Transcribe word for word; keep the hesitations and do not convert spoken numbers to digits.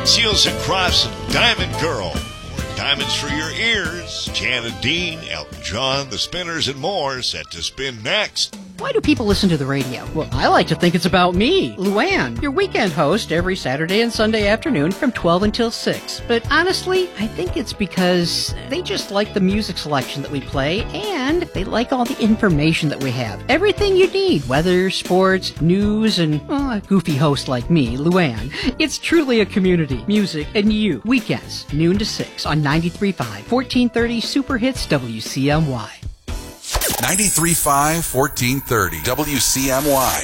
Seals and Crofts and Diamond Girl. More diamonds for your ears. Janet Dean, Elton John, The Spinners, and more set to spin next. Why do people listen to the radio? Well, I like to think it's about me, Luann, your weekend host every Saturday and Sunday afternoon from twelve until six. But honestly, I think it's because they just like the music selection that we play, and they like all the information that we have. Everything you need, weather, sports, news, and well, a goofy host like me, Luann. It's truly a community, music, and you. Weekends, noon to six on ninety-three point five, fourteen thirty Super Hits W C M Y. ninety-three point five, fourteen thirty W C M Y.